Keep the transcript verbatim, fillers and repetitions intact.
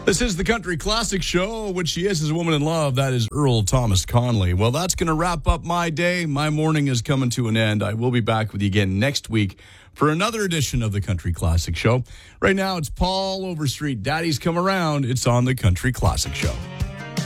This is the Country Classic Show. What she is is a woman in love. That is Earl Thomas Conley. Well, that's going to wrap up my day. My morning is coming to an end. I will be back with you again next week for another edition of the Country Classic Show. Right now, it's Paul Overstreet. Daddy's Come Around. It's on the Country Classic Show.